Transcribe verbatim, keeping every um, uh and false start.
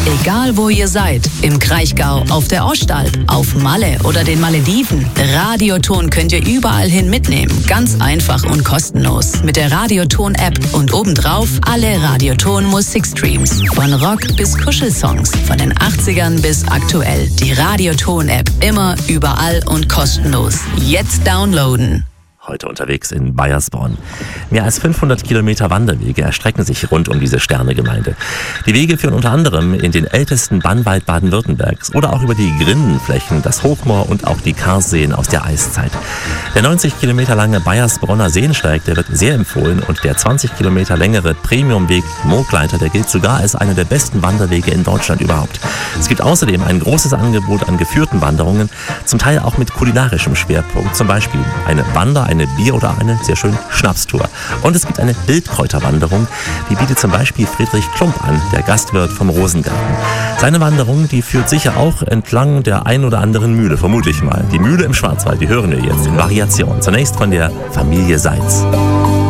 Egal wo ihr seid, im Kraichgau, auf der Ostalb, auf Malle oder den Malediven, Radioton könnt ihr überall hin mitnehmen. Ganz einfach und kostenlos. Mit der Radioton-App und obendrauf alle Radioton-Musikstreams. Von Rock bis Kuschelsongs, von den achtzigern bis aktuell. Die Radioton-App immer, überall und kostenlos. Jetzt downloaden. Heute unterwegs in Baiersbronn. Mehr als fünfhundert Kilometer Wanderwege erstrecken sich rund um diese Sternegemeinde. Die Wege führen unter anderem in den ältesten Bannwald Baden-Württembergs oder auch über die Grindenflächen, das Hochmoor und auch die Karsseen aus der Eiszeit. Der neunzig Kilometer lange Baiersbronner Seensteig, der wird sehr empfohlen, und der zwanzig Kilometer längere Premiumweg Moogleiter, der gilt sogar als einer der besten Wanderwege in Deutschland überhaupt. Es gibt außerdem ein großes Angebot an geführten Wanderungen, zum Teil auch mit kulinarischem Schwerpunkt, zum Beispiel eine Wander-, eine Bier- oder eine sehr schön Schnapstour. Und es gibt eine Wildkräuterwanderung, die bietet zum Beispiel Friedrich Klump an, der Gastwirt vom Rosengarten. Seine Wanderung, die führt sicher auch entlang der ein oder anderen Mühle, vermute ich mal. Die Mühle im Schwarzwald, die hören wir jetzt in Variation. Zunächst von der Familie Seitz.